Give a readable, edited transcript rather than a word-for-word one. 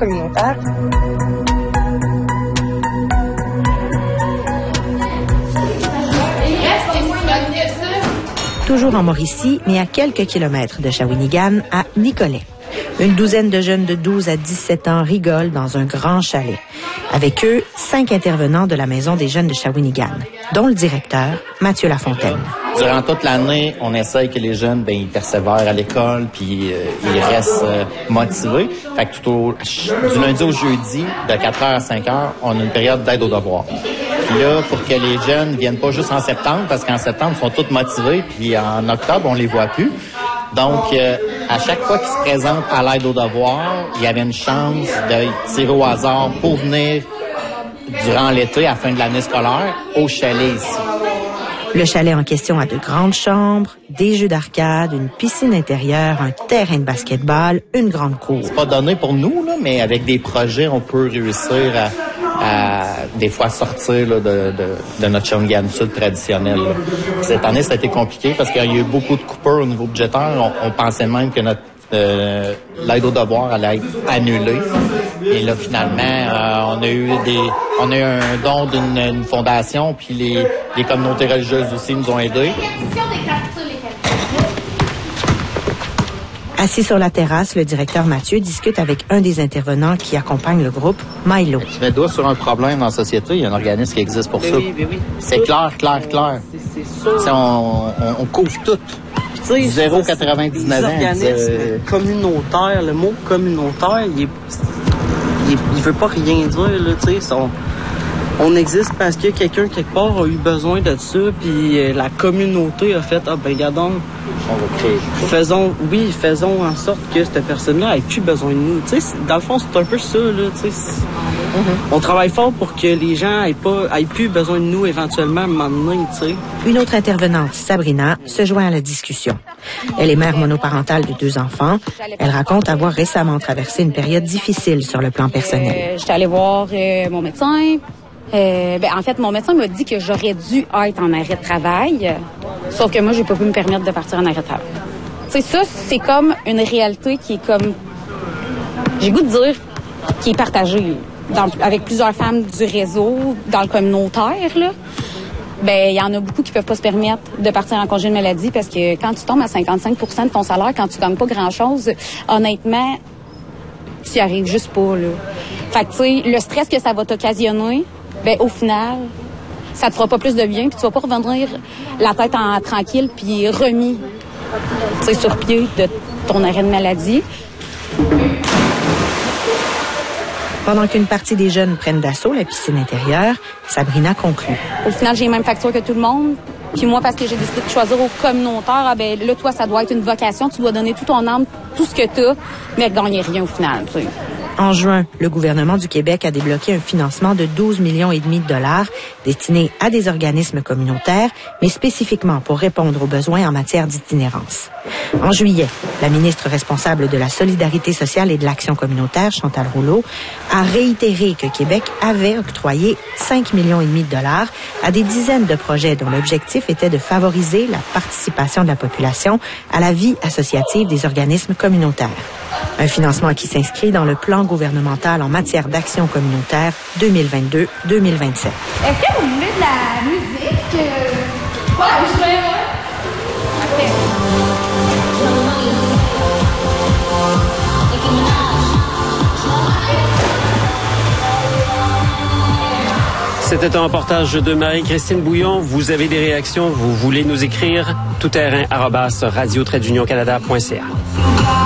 communautaire. Toujours en Mauricie, mais à quelques kilomètres de Shawinigan, à Nicolet. Une douzaine de jeunes de 12 à 17 ans rigolent dans un grand chalet. Avec eux, 5 intervenants de la Maison des jeunes de Shawinigan, dont le directeur, Mathieu Lafontaine. Durant toute l'année, on essaye que les jeunes, ils persévèrent à l'école, puis ils restent motivés. Fait que du lundi au jeudi, de 4h à 5h, on a une période d'aide aux devoirs. Puis là, pour que les jeunes viennent pas juste en septembre, parce qu'en septembre, ils sont tous motivés, puis en octobre, on les voit plus. Donc, à chaque fois qu'ils se présentent à l'aide aux devoirs, il y avait une chance de tirer au hasard pour venir durant l'été, à la fin de l'année scolaire, au chalet ici. Le chalet en question a de grandes chambres, des jeux d'arcade, une piscine intérieure, un terrain de basketball, une grande cour. C'est pas donné pour nous, là, mais avec des projets, on peut réussir à des fois sortir là, de notre Shawinigan Sud traditionnel. Là. Cette année, ça a été compliqué parce qu'il y a eu beaucoup de coupures au niveau budgétaire. On pensait même que notre l'aide aux devoirs allait être annulée. Et là, finalement, on a eu un don d'une fondation, puis les communautés religieuses aussi nous ont aidés. Assis sur la terrasse, le directeur Mathieu discute avec un des intervenants qui accompagne le groupe, Milo. Tu mets le doigt sur un problème dans la société, il y a un organisme qui existe pour ça. Oui. C'est clair. C'est ça. On couvre tout. 0,99 ans. Les organismes communautaires, le mot communautaire, il veut pas rien dire, là, tu sais. On existe parce que quelqu'un, quelque part, a eu besoin de ça, puis la communauté a fait, regardons, faisons en sorte que cette personne-là ait plus besoin de nous. Tu sais, dans le fond, c'est un peu ça, là, tu sais. On travaille fort pour que les gens aient plus besoin de nous éventuellement à un moment donné, tu sais. Une autre intervenante, Sabrina, se joint à la discussion. Elle est mère monoparentale de 2 enfants. Elle raconte avoir récemment traversé une période difficile sur le plan personnel. J'étais allée voir mon médecin. En fait, mon médecin m'a dit que j'aurais dû être en arrêt de travail, sauf que moi, j'ai pas pu me permettre de partir en arrêt de travail. Tu sais, ça, c'est comme une réalité qui est comme, j'ai goût de dire, qui est partagée avec plusieurs femmes du réseau, dans le communautaire, là. Il y en a beaucoup qui peuvent pas se permettre de partir en congé de maladie parce que quand tu tombes à 55% de ton salaire, quand tu gagnes pas grand-chose, honnêtement, tu y arrives juste pas, là. Fait que, tu sais, le stress que ça va t'occasionner, au final, ça te fera pas plus de bien, puis tu vas pas revenir la tête tranquille puis remis, tu sais, sur pied de ton arrêt de maladie. Pendant qu'une partie des jeunes prennent d'assaut la piscine intérieure, Sabrina conclut. Au final, j'ai les mêmes factures que tout le monde. Puis moi, parce que j'ai décidé de choisir au communautaire, là, toi, ça doit être une vocation. Tu dois donner tout ton âme, tout ce que tu as, mais gagner rien au final, tu sais. En juin, le gouvernement du Québec a débloqué un financement de 12,5 millions de dollars destiné à des organismes communautaires, mais spécifiquement pour répondre aux besoins en matière d'itinérance. En juillet, la ministre responsable de la Solidarité sociale et de l'Action communautaire, Chantal Rouleau, a réitéré que Québec avait octroyé 5,5 millions de dollars à des dizaines de projets dont l'objectif était de favoriser la participation de la population à la vie associative des organismes communautaires. Un financement qui s'inscrit dans le plan gouvernemental en matière d'action communautaire 2022-2027. Est-ce que vous voulez de la musique? Je vais, C'était un reportage de Marie-Christine Bouillon. Vous avez des réactions, vous voulez nous écrire, toutterrain@radio-canada.ca.